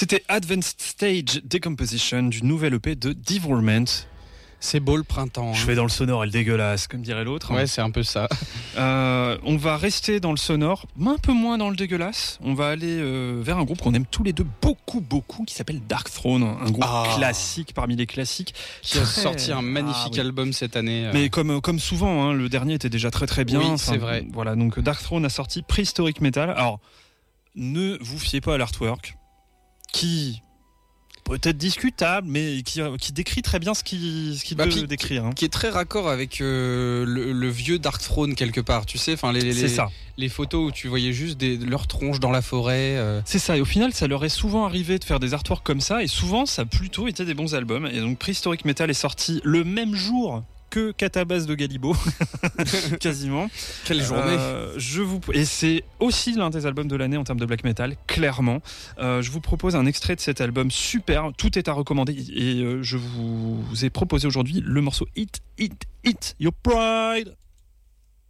C'était Advanced Stage Decomposition du nouvel EP de Devilment. C'est beau le printemps. Je vais dans le sonore et le dégueulasse, comme dirait l'autre. Ouais, c'est un peu ça. On va rester dans le sonore, un peu moins dans le dégueulasse. On va aller vers un groupe qu'on aime tous les deux beaucoup, qui s'appelle Darkthrone, un groupe classique parmi les classiques. Qui a sorti un magnifique album cette année. Mais comme souvent, hein, le dernier était déjà très bien. Oui, c'est vrai. Voilà, donc Darkthrone a sorti Prehistoric Metal. Alors, ne vous fiez pas à l'artwork, qui... peut-être discutable, mais qui décrit très bien ce qu'il veut décrire. Hein. Qui est très raccord avec le vieux Darkthrone quelque part, tu sais, c'est ça. Les photos où tu voyais juste leurs tronches dans la forêt. C'est ça, et au final, ça leur est souvent arrivé de faire des artworks comme ça, et souvent, ça a plutôt été des bons albums. Et donc, Prehistoric Metal est sorti le même jour que Catabase de Galibo, quasiment. Quelle journée. Et c'est aussi l'un des albums de l'année en termes de black metal, clairement. Je vous propose un extrait de cet album super, tout est à recommander, et je vous ai proposé aujourd'hui le morceau Eat Your Pride.